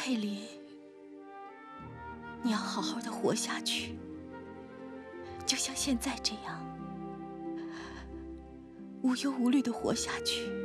佩林，你要好好的活下去，就像现在这样，无忧无虑的活下去。